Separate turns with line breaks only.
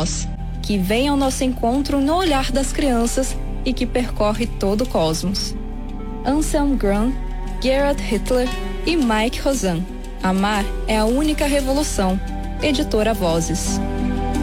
nós, que vem ao nosso encontro no olhar das crianças e que percorre todo o cosmos. Anselm Grant, Gerhard Hitler e Mike Rozan. Amar é a única revolução. Editora Vozes.